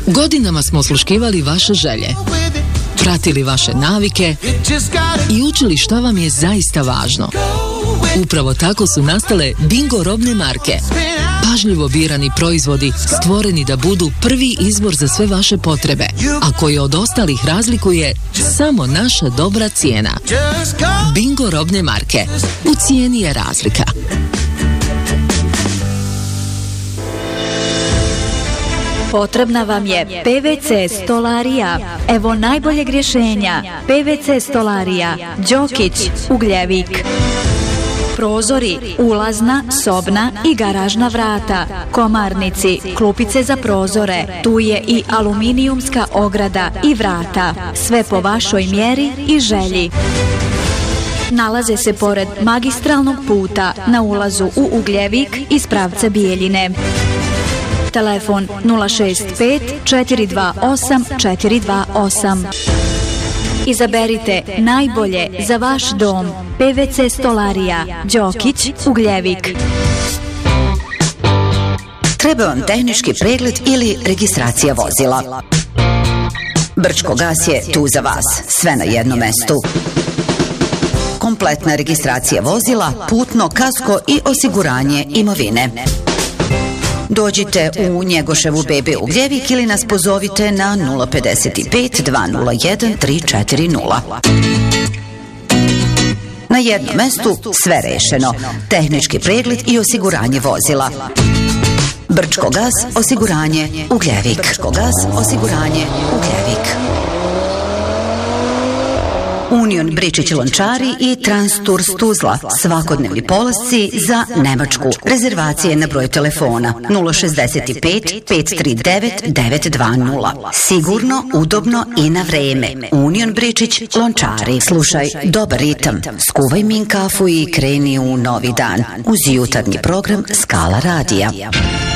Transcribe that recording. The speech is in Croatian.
Godinama smo osluškivali vaše želje, pratili vaše navike i učili šta vam je zaista važno. Upravo tako su nastale Bingo robne marke. Pažljivo birani proizvodi stvoreni da budu prvi izbor za sve vaše potrebe, a koji od ostalih razlikuje samo naša dobra cijena. Bingo robne marke. U cijeni je razlika. Potrebna vam je PVC stolarija. Evo najboljeg rješenja. PVC stolarija. Đokić, Ugljevik. Prozori, ulazna, sobna i garažna vrata, komarnici, klupice za prozore, tu je i aluminijumska ograda i vrata, sve po vašoj mjeri i želji. Nalaze se pored magistralnog puta na ulazu u Ugljevik iz pravca Bijeljine. Telefon 065 428 428. Izaberite najbolje za vaš dom. PVC stolarija. Đokić, Ugljevik. Treba vam tehnički pregled ili registracija vozila? Brčko gas je tu za vas. Sve na jednom mestu. Kompletna registracija vozila, putno, kasko i osiguranje imovine. Dođite u Njegoševu BB Ugljevik ili nas pozovite na 055 201 340. Na jednom mestu sve rešeno. Tehnički pregled i osiguranje vozila. Brčko gas, osiguranje Ugljevik. Brčko gas, osiguranje Ugljevik. Union Bričić Lončari i Transtours Tuzla. Svakodnevni polasci za Nemačku. Rezervacije na broj telefona 065 539 920. Sigurno, udobno i na vreme. Union Bričić Lončari. Slušaj dobar ritam. Skuvaj min kafu i kreni u novi dan. Uz jutarnji program Skala radija.